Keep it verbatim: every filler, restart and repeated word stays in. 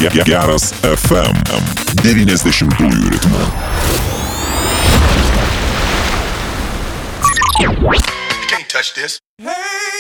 Geras F M devyniasdešimtųjų ritmu. You can't touch this. Hey!